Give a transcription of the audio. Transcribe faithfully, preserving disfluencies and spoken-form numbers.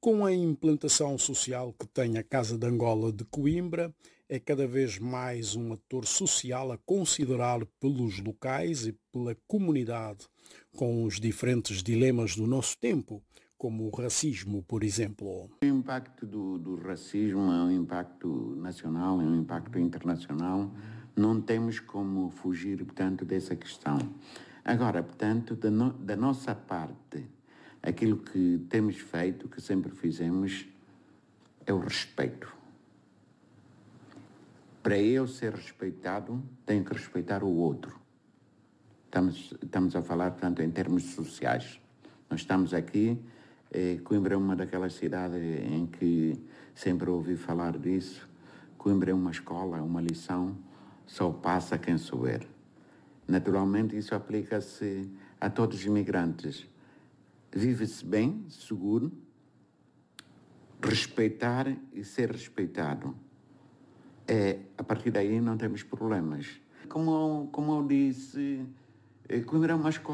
Com a implantação social que tem a Casa de Angola de Coimbra, é cada vez mais um ator social a considerar pelos locais e pela comunidade, com os diferentes dilemas do nosso tempo, como o racismo, por exemplo. O impacto do, do racismo é um impacto nacional, é um impacto internacional. Não temos como fugir, portanto, dessa questão. Agora, portanto, da, no, da nossa parte, aquilo que temos feito, que sempre fizemos, é o respeito. Para eu ser respeitado, tenho que respeitar o outro. Estamos, estamos a falar, portanto, em termos sociais. Nós estamos aqui, eh, Coimbra é uma daquelas cidades em que sempre ouvi falar disso. Coimbra é uma escola, uma lição, só passa quem souber. Naturalmente, isso aplica-se a todos os imigrantes. Vive-se bem, seguro, respeitar e ser respeitado. É, a partir daí não temos problemas. Como, como eu disse, Coimbra é uma escola.